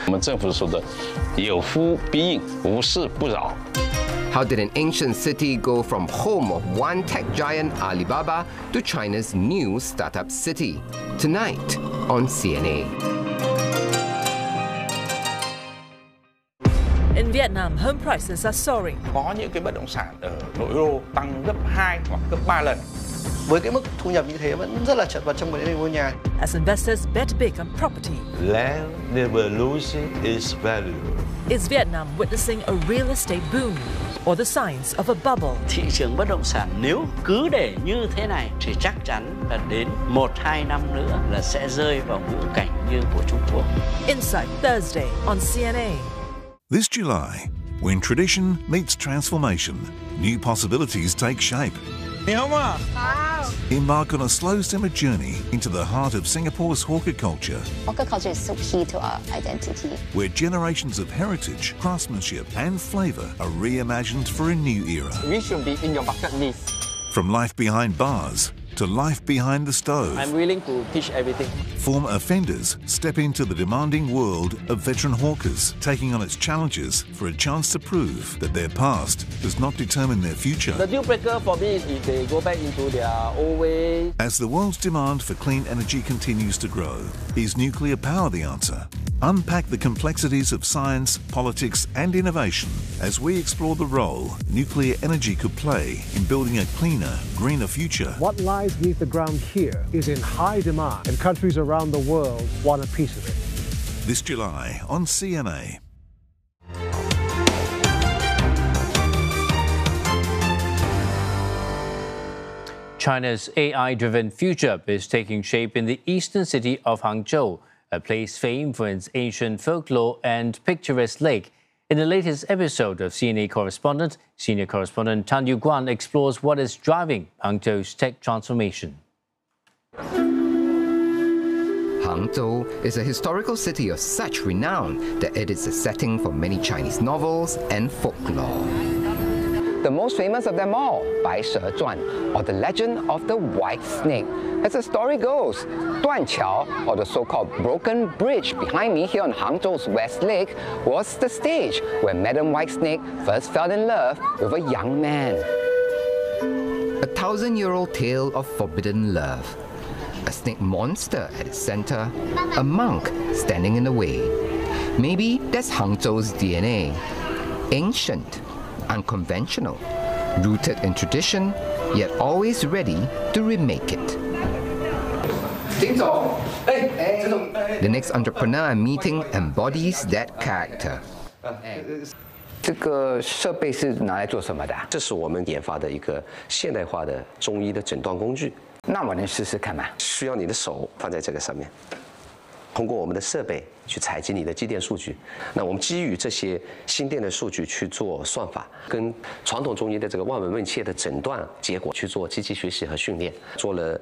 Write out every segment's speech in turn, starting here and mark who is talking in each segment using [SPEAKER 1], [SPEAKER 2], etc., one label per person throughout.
[SPEAKER 1] 我们政府说的有夫必应，无事不扰。
[SPEAKER 2] How did an ancient city go from home of one tech giant Alibaba to China's new startup city? Tonight on CNA.
[SPEAKER 3] In Vietnam, home prices are soaring.
[SPEAKER 4] Có những cái bất động sản ở nội đô tăng gấp 2 hoặc gấp 3 lần.
[SPEAKER 5] Với cái mức thu nhập như thế vẫn rất là chật vật trong vấn đề mua nhà.
[SPEAKER 3] As investors bet big on property.
[SPEAKER 6] Land never loses its value.
[SPEAKER 3] Is Vietnam witnessing a real estate boom or the signs of a bubble?
[SPEAKER 7] Thị trường bất động sản nếu cứ để như thế này thì chắc chắn là đến 1-2 năm nữa là sẽ rơi vào ngũ cảnh như của Trung Quốc.
[SPEAKER 3] Insight Thursday on CNA.
[SPEAKER 8] This July, when tradition meets transformation, new possibilities take shape. Embark on a slow simmer journey into the heart of Singapore's hawker culture.
[SPEAKER 9] Hawker culture is so key to our identity.
[SPEAKER 8] Where generations of heritage, craftsmanship and flavour are reimagined for a new era.
[SPEAKER 10] We should be in your bucket list.
[SPEAKER 8] From life behind bars to life behind the stove.
[SPEAKER 10] I'm willing to teach everything.
[SPEAKER 8] Former offenders step into the demanding world of veteran hawkers, taking on its challenges for a chance to prove that their past does not determine their future.
[SPEAKER 10] The deal breaker for me is if they go back into their old way.
[SPEAKER 8] As the world's demand for clean energy continues to grow, is nuclear power the answer? Unpack the complexities of science, politics and innovation as we explore the role nuclear energy could play in building a cleaner, greener future.
[SPEAKER 11] What lies beneath the ground here is in high demand, and countries around the world want a piece of it.
[SPEAKER 8] This July on CNA.
[SPEAKER 12] China's AI-driven future is taking shape in the eastern city of Hangzhou, a place famed for its ancient folklore and picturesque lake. In the latest episode of CNA Correspondent, senior correspondent Tan Yu Guan explores what is driving Hangzhou's tech transformation.
[SPEAKER 2] Hangzhou is a historical city of such renown that it is a setting for many Chinese novels and folklore.
[SPEAKER 13] The most famous of them all, Bai She Zhuan, or the legend of the white snake. As the story goes, Duan Qiao, or the so-called broken bridge behind me here on Hangzhou's West Lake, was the stage where Madam White Snake first fell in love with a young man.
[SPEAKER 2] A 1,000-year-old tale of forbidden love. A snake monster at its center, a monk standing in the way. Maybe that's Hangzhou's DNA. Ancient, unconventional, rooted in tradition, yet always ready to remake it. The next entrepreneur I'm meeting embodies that character.
[SPEAKER 13] 这个设备是拿来做什么的？
[SPEAKER 14] 这是我们研发的一个现代化的中医的诊断工具。
[SPEAKER 13] 那我能试试看吗？
[SPEAKER 14] 需要你的手放在这个上面。 通过我们的设备去采集你的肌电数据，那我们基于这些心电的数据去做算法，跟传统中医的这个望闻问切的诊断结果去做机器学习和训练，做了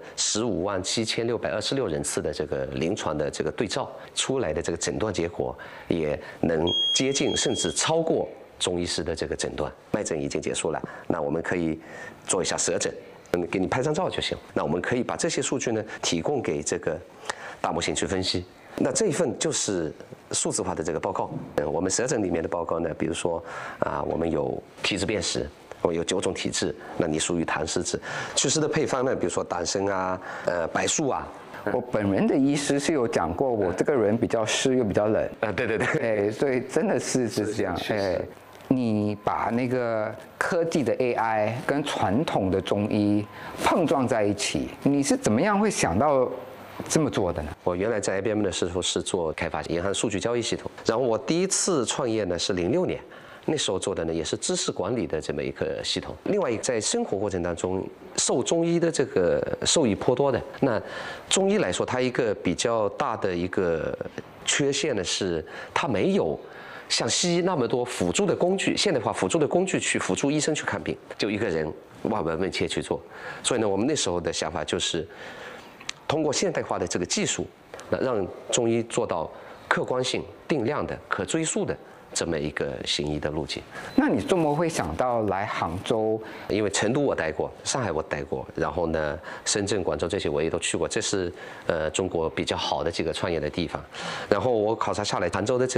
[SPEAKER 14] 157626人次的这个临床的这个对照，出来的这个诊断结果也能接近甚至超过中医师的这个诊断。脉诊已经结束了，那我们可以做一下舌诊，给你拍张照就行。那我们可以把这些数据呢提供给这个大模型去分析。 那这一份就是数字化的这个报告。我们舌诊里面的报告呢，比如说我们有体质辨识，我有9种体质，那你属于痰湿质。祛湿的配方呢，比如说党参啊、柏树啊。
[SPEAKER 13] 我本人的医师是有讲过，我这个人比较湿又比较冷。
[SPEAKER 14] 对对对。
[SPEAKER 13] 所以真的是这样。你把那个科技的 AI 跟传统的中医碰撞在一起，你是怎么样会想到？ 这么做的呢？
[SPEAKER 14] 我原来在 IBM 的时候是做开发银行数据交易系统，然后我第一次创业呢是06年，那时候做的呢也是知识管理的这么一个系统。另外一个在生活过程当中受中医的这个受益颇多的。那中医来说，它一个比较大的一个缺陷呢是它没有像西医那么多辅助的工具，现代化辅助的工具去辅助医生去看病，就一个人望闻问切去做。所以呢，我们那时候的想法就是。 通过现代化的这个技术，那让中医做到客观性、定量的、可追溯的这么一个行医的路径。
[SPEAKER 13] 那你怎么会想到来杭州？
[SPEAKER 14] 因为成都我待过，上海我待过，然后呢，深圳、广州这些我也都去过，这是中国比较好的几个创业的地方。然后我考察下来，杭州的这